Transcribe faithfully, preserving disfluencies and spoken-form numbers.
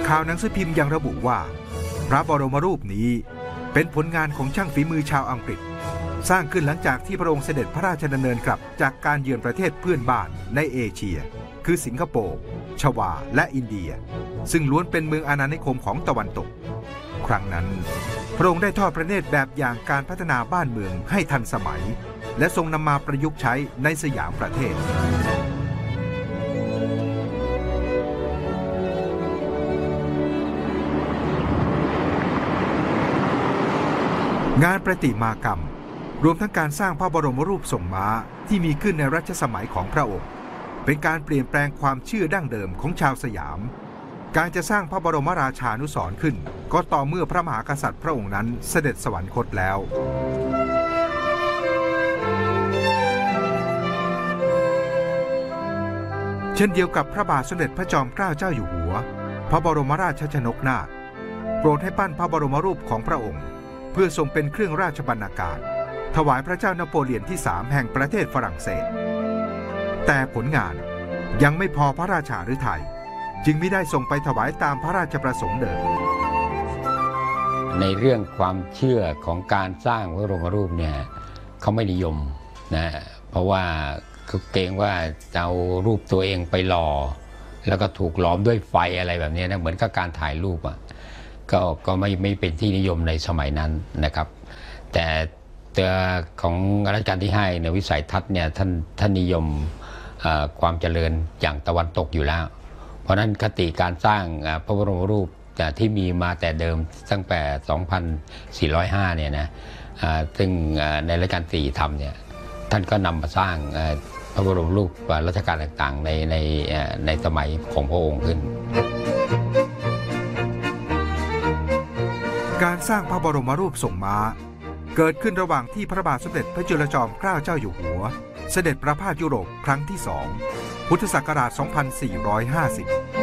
ข่าวหนังสือพิมพ์ยังระบุว่าพระบรมรูปนี้เป็นผลงานของช่างฝีมือชาวอังกฤษสร้างขึ้นหลังจากที่พระองค์เสด็จพระราชดำเนินกลับจากการเยือนประเทศเพื่อนบ้านในเอเชียคือสิงคโปร์ชวาและอินเดียซึ่งล้วนเป็นเมืองอาณานิคมของตะวันตกครั้งนั้นพระองค์ได้ทอดพระเนตรแบบอย่างการพัฒนาบ้านเมืองให้ทันสมัยและทรงนำมาประยุกต์ใช้ในสยามประเทศงานประติมากรรมรวมทั้งการสร้างพระบรมรูปทรงม้าที่มีขึ้นในรัชสมัยของพระองค์เป็นการเปลี่ยนแปลงความเชื่อดั้งเดิมของชาวสยามการจะสร้างพระบรมราชานุสรณ์ขึ้นก็ต่อเมื่อพระมหากษัตริย์พระองค์นั้นเสด็จสวรรคตแล้วเช่นเดียวกับพระบาทสมเด็จพระจอมเกล้าเจ้าอยู่หัวพระบรมราชชนกนาถโปรดให้ปั้นพระบรมรูปของพระองค์เพื่อทรงเป็นเครื่องราชบรรณาการถวายพระเจ้านโปเลียนที่สามแห่งประเทศฝรั่งเศสแต่ผลงานยังไม่พอพระราชาฤทัยจึงมิได้ส่งไปถวายตามพระราชประสงค์เดิมในเรื่องความเชื่อของการสร้างพระบรมรูปเนี่ยเขาไม่นิยมนะเพราะว่าเขาเกรงว่าจะเอารูปตัวเองไปหล่อแล้วก็ถูกหลอมด้วยไฟอะไรแบบนี้นะเหมือนกับการถ่ายรูปอ่ะก็ก็ไม่ไม่เป็นที่นิยมในสมัยนั้นนะครับแต่ตัวของรัชกาลที่ห้าในวิสัยทัศน์เนี่ยท่านท่านนิยมความเจริญอย่างตะวันตกอยู่แล้วเพราะนั้นคติการสร้างพระบรมรูปที่มีมาแต่เดิมตั้งแต่สองพันสี่ร้อยห้าเนี่ยนะซึ่งในรัชกาลที่สี่ทำเนี่ยท่านก็นำมาสร้างพระบรมรูปรัชกาลต่างๆในในในสมัยของพระองค์ขึ้นการสร้างพระบรมรูปทรงม้าเกิดขึ้นระหว่างที่พระบาทสมเด็จพระจุลจอมเกล้าเจ้าอยู่หัวเสด็จประพาสยุโรปครั้งที่สองพุทธศักราช สองพันสี่ร้อยห้าสิบ